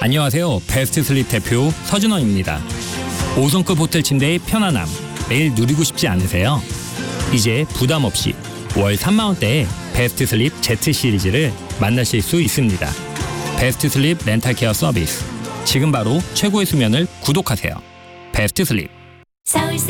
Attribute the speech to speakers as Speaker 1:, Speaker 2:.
Speaker 1: 안녕하세요. 베스트 슬립 대표 서준원입니다. 5성급 호텔 침대의 편안함 매일 누리고 싶지 않으세요? 이제 부담 없이 월 3만원대의 베스트 슬립 Z 시리즈를 만나실 수 있습니다. 베스트 슬립 렌탈 케어 서비스. 지금 바로 최고의 수면을 구독하세요. 베스트 슬립.